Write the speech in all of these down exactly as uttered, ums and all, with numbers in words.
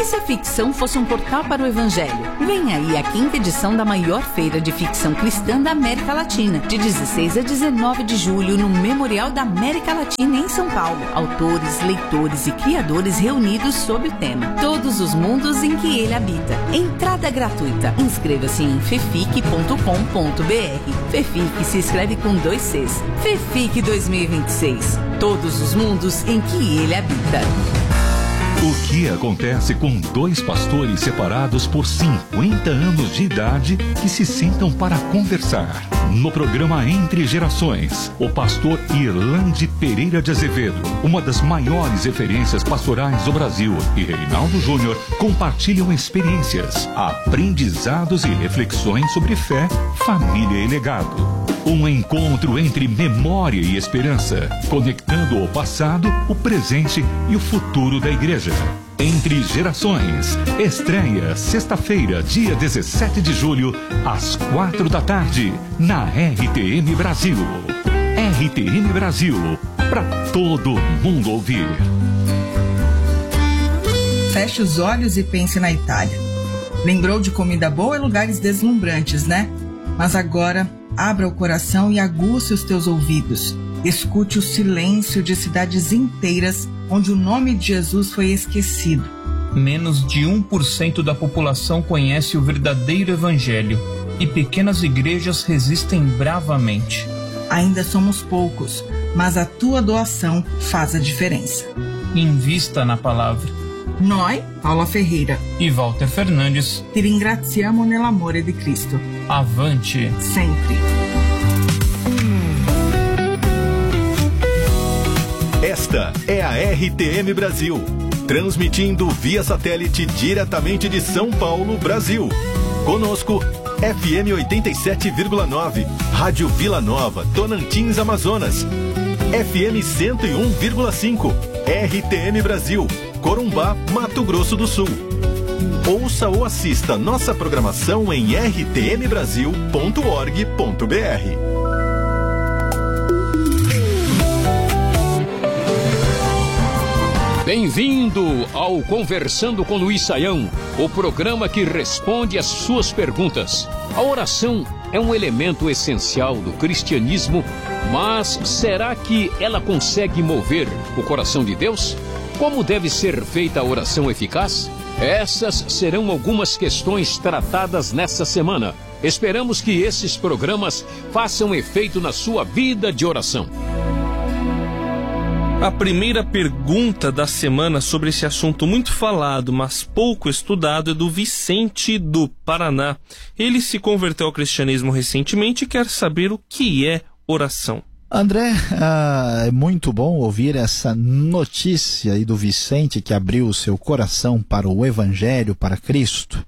se a ficção fosse um portal para o Evangelho? Vem aí a quinta edição da maior feira de ficção cristã da América Latina, de dezesseis a dezenove de julho, no Memorial da América Latina, em São Paulo. Autores, leitores e criadores reunidos sob o tema Todos os Mundos em que Ele Habita. Entrada gratuita. Inscreva-se em fefic ponto com ponto br. Fefic se escreve com dois Cs. Fefic dois mil e vinte e seis. Todos os mundos em que Ele habita. O que acontece com dois pastores separados por cinquenta anos de idade que se sentam para conversar? No programa Entre Gerações, o pastor Irlande Pereira de Azevedo, uma das maiores referências pastorais do Brasil, e Reinaldo Júnior compartilham experiências, aprendizados e reflexões sobre fé, família e legado. Um encontro entre memória e esperança, conectando o passado, o presente e o futuro da igreja. Entre Gerações, estreia sexta-feira, dia dezessete de julho, às quatro da tarde, na R T M Brasil. R T M Brasil, para todo mundo ouvir. Feche os olhos e pense na Itália. Lembrou de comida boa e lugares deslumbrantes, né? Mas agora, abra o coração e aguce os teus ouvidos. Escute o silêncio de cidades inteiras onde o nome de Jesus foi esquecido. Menos de um por cento da população conhece o verdadeiro evangelho e pequenas igrejas resistem bravamente. Ainda somos poucos, mas a tua doação faz a diferença. Invista na palavra. Noi, Paula Ferreira e Walter Fernandes, ti ringraziamo nell'amore di Cristo. Avante! Sempre! Esta é a R T M Brasil, transmitindo via satélite diretamente de São Paulo, Brasil. Conosco, F M oitenta e sete vírgula nove, Rádio Vila Nova, Tocantins, Amazonas. F M cento e um vírgula cinco, R T M Brasil, Corumbá, Mato Grosso do Sul. Ouça ou assista nossa programação em r t m brasil ponto org ponto b r. Bem-vindo ao Conversando com Luiz Saião, o programa que responde às suas perguntas. A oração é um elemento essencial do cristianismo, mas será que ela consegue mover o coração de Deus? Como deve ser feita a oração eficaz? Essas serão algumas questões tratadas nessa semana. Esperamos que esses programas façam efeito na sua vida de oração. A primeira pergunta da semana sobre esse assunto muito falado, mas pouco estudado, é do Vicente do Paraná. Ele se converteu ao cristianismo recentemente e quer saber o que é oração. André, ah, é muito bom ouvir essa notícia aí do Vicente, que abriu o seu coração para o Evangelho, para Cristo.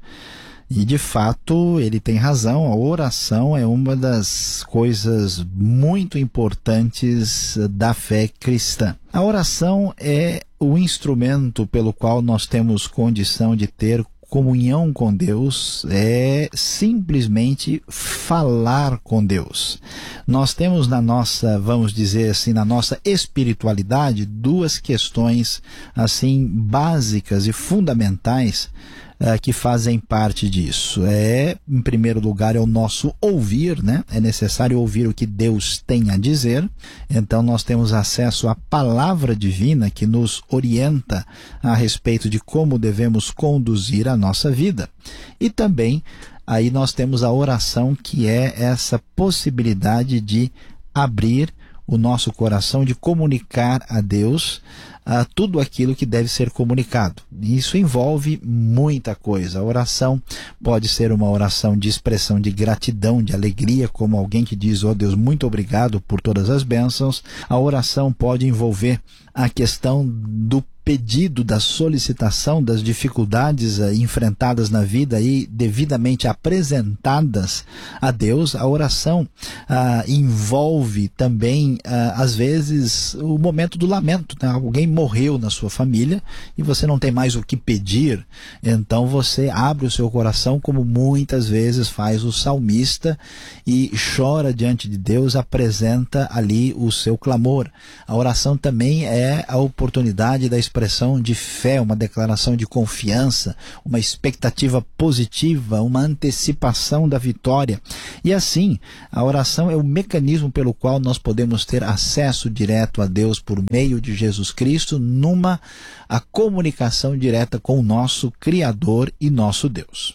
E de fato ele tem razão, a oração é uma das coisas muito importantes da fé cristã. A oração é o instrumento pelo qual nós temos condição de ter comunhão com Deus, é simplesmente falar com Deus. Nós temos na nossa, vamos dizer assim, na nossa espiritualidade, duas questões assim básicas e fundamentais Uh, que fazem parte disso. É, em primeiro lugar, é o nosso ouvir, né? É necessário ouvir o que Deus tem a dizer. Então nós temos acesso à palavra divina que nos orienta a respeito de como devemos conduzir a nossa vida. E também aí nós temos a oração, que é essa possibilidade de abrir o nosso coração, de comunicar a Deus Uh, tudo aquilo que deve ser comunicado. Isso envolve muita coisa. A oração pode ser uma oração de expressão de gratidão, de alegria, como alguém que diz: ó Deus, muito obrigado por todas as bênçãos. A oração pode envolver a questão do pedido, da solicitação, das dificuldades uh, enfrentadas na vida e devidamente apresentadas a Deus. A oração uh, envolve também, uh, às vezes, o momento do lamento, né? Alguém morreu na sua família e você não tem mais o que pedir, então você abre o seu coração, como muitas vezes faz o salmista, e chora diante de Deus, apresenta ali o seu clamor. A oração também é a oportunidade da expressão de fé, uma declaração de confiança, uma expectativa positiva, uma antecipação da vitória. E assim, a oração é o mecanismo pelo qual nós podemos ter acesso direto a Deus por meio de Jesus Cristo, numa a comunicação direta com o nosso Criador e nosso Deus.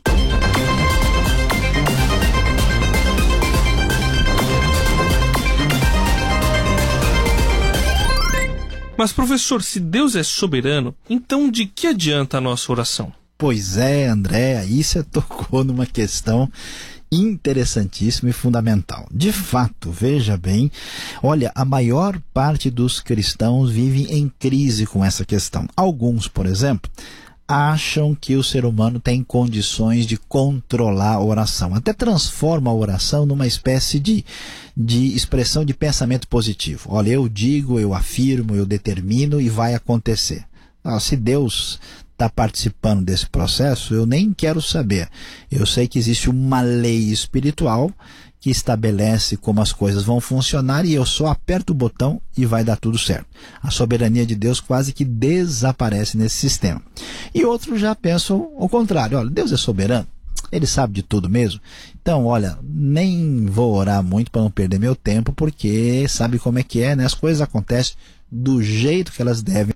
Mas, professor, se Deus é soberano, então de que adianta a nossa oração? Pois é, André, aí você tocou numa questão interessantíssima e fundamental. De fato, veja bem, olha, a maior parte dos cristãos vive em crise com essa questão. Alguns, por exemplo, acham que o ser humano tem condições de controlar a oração. Até transforma a oração numa espécie de, de expressão de pensamento positivo. Olha, eu digo, eu afirmo, eu determino e vai acontecer. Ah, se Deus está participando desse processo, eu nem quero saber. Eu sei que existe uma lei espiritual que estabelece como as coisas vão funcionar e eu só aperto o botão e vai dar tudo certo. A soberania de Deus quase que desaparece nesse sistema. E outros já pensam o contrário. Olha, Deus é soberano, Ele sabe de tudo mesmo. Então, olha, nem vou orar muito para não perder meu tempo, porque sabe como é que é, né? As coisas acontecem do jeito que elas devem.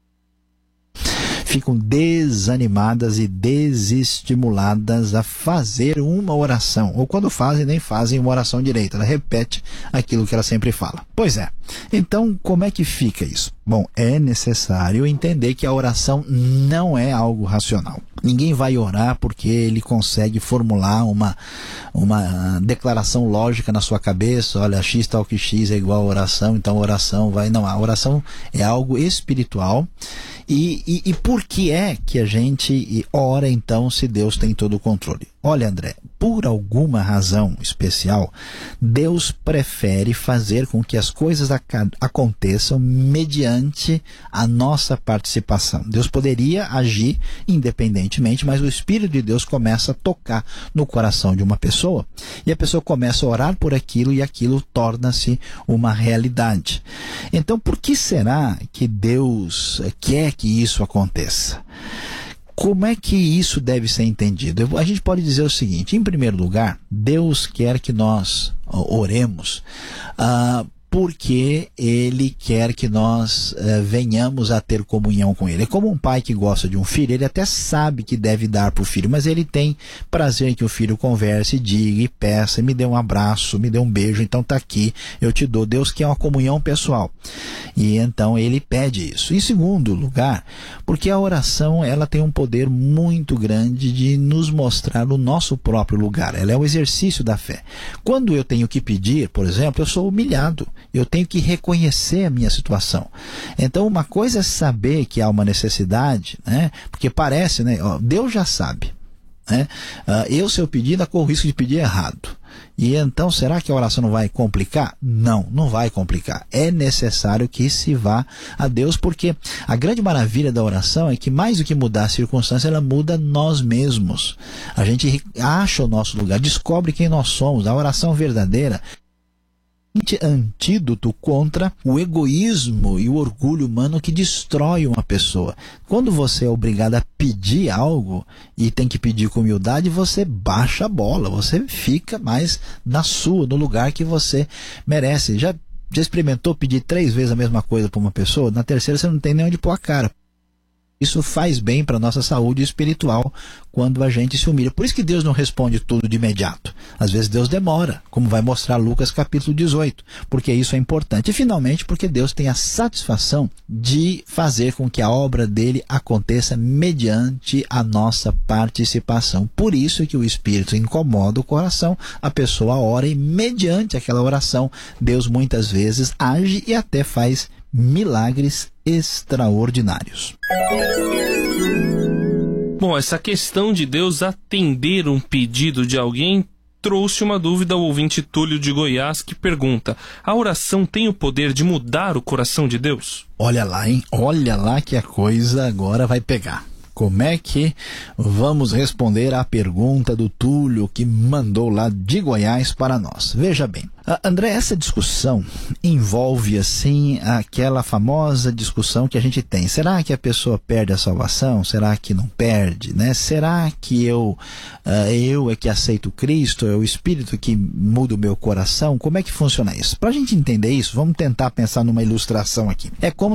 Ficam desanimadas e desestimuladas a fazer uma oração. Ou quando fazem, nem fazem uma oração direita. Ela repete aquilo que ela sempre fala. Pois é. Então, como é que fica isso? Bom, é necessário entender que a oração não é algo racional. Ninguém vai orar porque ele consegue formular uma, uma declaração lógica na sua cabeça. Olha, X tal que X é igual a oração, então a oração vai... Não, a oração é algo espiritual. E, e, e por que é que a gente ora então se Deus tem todo o controle? Olha, André, por alguma razão especial, Deus prefere fazer com que as coisas aconteçam mediante a nossa participação. Deus poderia agir independentemente, mas o Espírito de Deus começa a tocar no coração de uma pessoa e a pessoa começa a orar por aquilo e aquilo torna-se uma realidade. Então, por que será que Deus quer que isso aconteça? Como é que isso deve ser entendido? A gente pode dizer o seguinte: em primeiro lugar, Deus quer que nós oremos uh, porque Ele quer que nós uh, venhamos a ter comunhão com Ele. É como um pai que gosta de um filho, ele até sabe que deve dar para o filho, mas ele tem prazer em que o filho converse, diga e peça, me dê um abraço, me dê um beijo, então está aqui, eu te dou. Deus quer uma comunhão pessoal. E então ele pede isso. Em segundo lugar, porque a oração ela tem um poder muito grande de nos mostrar o nosso próprio lugar. Ela é o exercício da fé. Quando eu tenho que pedir, por exemplo, eu sou humilhado. Eu tenho que reconhecer a minha situação. Então, uma coisa é saber que há uma necessidade, né? Porque parece, né? Ó, Deus já sabe. Né? Uh, eu, se eu pedir, ainda corro o risco de pedir errado. E então, será que a oração não vai complicar? Não, não vai complicar. É necessário que se vá a Deus, porque a grande maravilha da oração é que mais do que mudar a circunstância, ela muda nós mesmos. A gente acha o nosso lugar, descobre quem nós somos. A oração verdadeira antídoto contra o egoísmo e o orgulho humano que destrói uma pessoa. Quando você é obrigado a pedir algo e tem que pedir com humildade, você baixa a bola, você fica mais na sua, no lugar que você merece. Já, já experimentou pedir três vezes a mesma coisa para uma pessoa? Na terceira você não tem nem onde pôr a cara. Isso faz bem para a nossa saúde espiritual quando a gente se humilha. Por isso que Deus não responde tudo de imediato. Às vezes Deus demora, como vai mostrar Lucas capítulo dezoito, porque isso é importante. E finalmente porque Deus tem a satisfação de fazer com que a obra dele aconteça mediante a nossa participação. Por isso que o Espírito incomoda o coração, a pessoa ora e mediante aquela oração, Deus muitas vezes age e até faz milagres extraordinários. Bom, essa questão de Deus atender um pedido de alguém trouxe uma dúvida ao ouvinte Túlio de Goiás, que pergunta: a oração tem o poder de mudar o coração de Deus? Olha lá, hein? Olha lá que a coisa agora vai pegar. Como é que vamos responder à pergunta do Túlio, que mandou lá de Goiás para nós? Veja bem, André, essa discussão envolve, assim, aquela famosa discussão que a gente tem. Será que a pessoa perde a salvação? Será que não perde, né? Será que eu, uh, eu é que aceito Cristo? É o Espírito que muda o meu coração? Como é que funciona isso? Para a gente entender isso, vamos tentar pensar numa ilustração aqui. É como